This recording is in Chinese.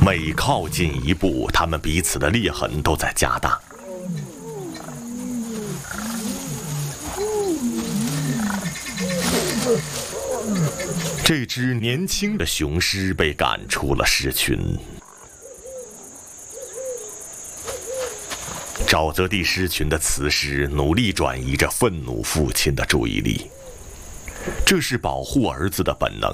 每靠近一步，他们彼此的裂痕都在加大。这只年轻的雄狮被赶出了狮群。沼泽地狮群的雌狮努力转移着愤怒父亲的注意力，这是保护儿子的本能。